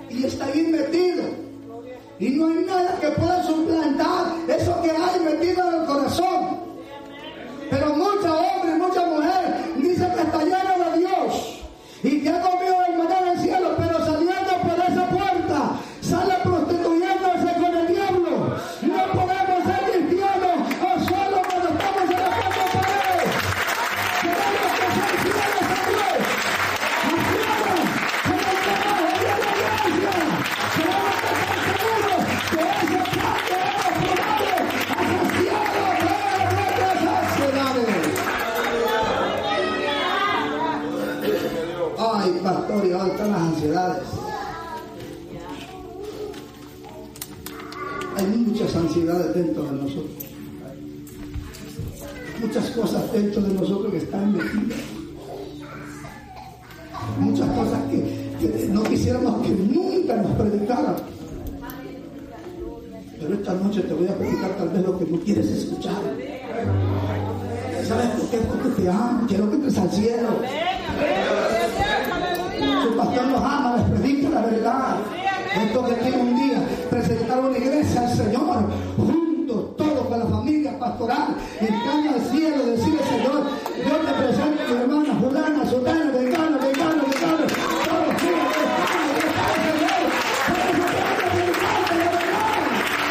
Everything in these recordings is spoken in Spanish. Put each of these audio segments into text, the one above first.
y está ahí metido. Y no hay nada que pueda suplantar eso que hay metido en el corazón. Pero muchos hombres, muchas mujeres dicen que está lleno de Dios y que ha comido el maná del cielo, pero saliendo por esa puerta sale prostituyéndose con el diablo. No podemos ser cristianos o solo cuando estamos en la puerta de Dios. Tenemos que ser fieles a Dios, afiados con el trabajo de la iglesia. Tenemos que ser seguros que ese plan que hemos probado ha saciado todas nuestras ansiedades. Ay, pastor, y ahora están las ansiedades. Hay muchas ansiedades dentro de nosotros. Muchas cosas dentro de nosotros que están metidas. Muchas cosas que no quisiéramos que nunca nos predicaran. Pero esta noche te voy a predicar tal vez lo que no quieres escuchar. ¿Sabes por qué? Porque te amo, quiero que entres al cielo. Su pastor los ama, les predica la verdad. Esto que quiero un día presentar una iglesia al Señor, juntos, todos con la familia pastoral, entrando al cielo, decirle: Señor, yo te presento a mi hermana fulana, sotana, vegano, todos juntos, Señor, por eso tengo que predicarte la verdad.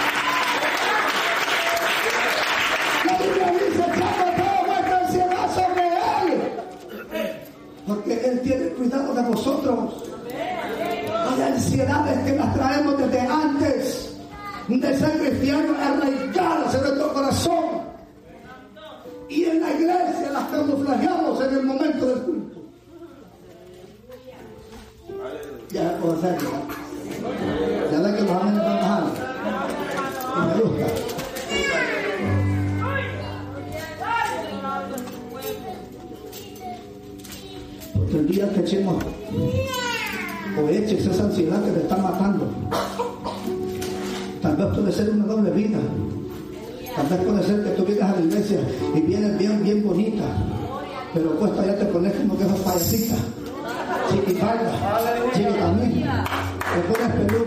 La Biblia dice: echando toda vuestra ansiedad sobre Él, porque Él tiene cuidado de vosotros. Hay ansiedades que las traemos desde antes de ser cristianos, arraigadas en nuestro corazón, y en la iglesia las camuflajeamos en el momento del culto. Ya puedo hacerlo. Ya ve que los amén están bajando y me gusta. Porque el día que echemos o eches esa ansiedad que te está matando, tal vez puede ser una doble vida. Tal vez puede ser que tú vienes a la iglesia y vienes bien bonita, pero cuesta ya te pones como que esas payasitas, chiquipaldas, chiquitamín, te pones peluda.